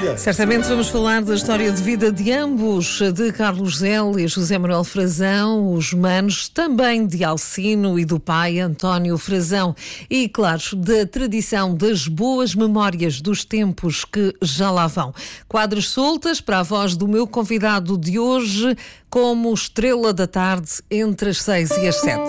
dia. Certamente vamos falar da história de vida de ambos, de Carlos Zélia e José Manuel Frazão, os manos, também de Alcino e do pai António Frazão. E, claro, da tradição das boas memórias dos tempos que já lá vão. Quadras soltas para a voz do meu convidado de hoje, como estrela da tarde, entre as 6 e as 7.